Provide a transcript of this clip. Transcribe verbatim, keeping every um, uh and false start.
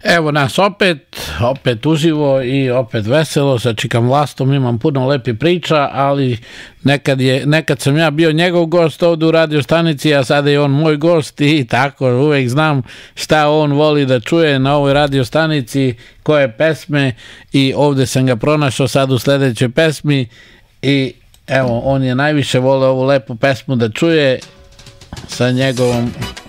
Evo nas opet, opet uživo i opet veselo, sa Čikam Vlastom imam puno lepi priča, ali nekad, je, nekad sam ja bio njegov gost ovdje u radio stanici, a sada je on moj gost i tako uvek znam šta on voli da čuje na ovoj radio stanici, koje pesme, i ovdje sam ga pronašao sad u sledećoj pesmi i evo, on je najviše voleo ovu lepu pesmu da čuje sa njegovom